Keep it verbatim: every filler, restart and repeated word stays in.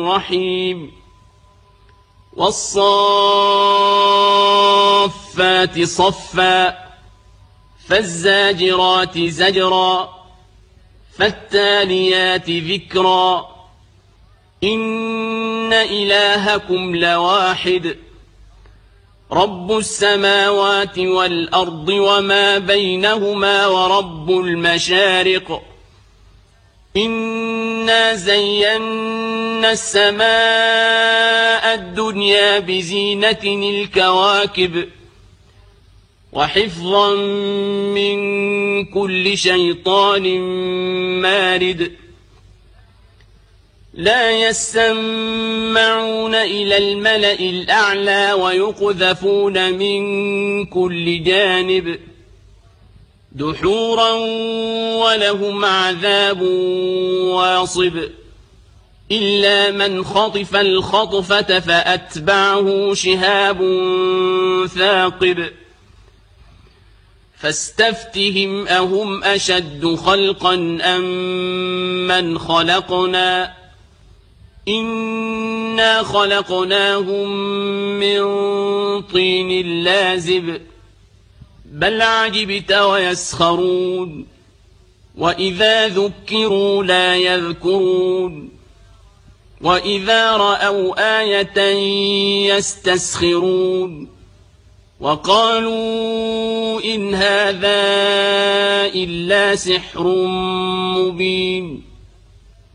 رحيم والصافات صفا فالزاجرات زجرا فالتاليات ذكرا إن إلهكم لواحد رب السماوات والأرض وما بينهما ورب المشارق إنا زينا السماء الدنيا بزينة الكواكب وحفظا من كل شيطان مارد لا يسمعون إلى الملأ الأعلى ويقذفون من كل جانب دحورا ولهم عذاب واصب إلا من خطف الخطفة فأتبعه شهاب ثاقب فاستفتهم أهم أشد خلقا أم من خلقنا إنا خلقناهم من طين لازب بل عجبت ويسخرون وإذا ذكروا لا يذكرون وإذا رأوا آية يستسخرون وقالوا إن هذا إلا سحر مبين